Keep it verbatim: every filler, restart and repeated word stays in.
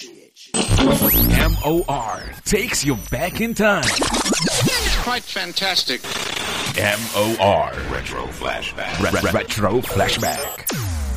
M O R takes you back in time. Quite fantastic. M O R Retro Flashback. Re- re- Retro Flashback.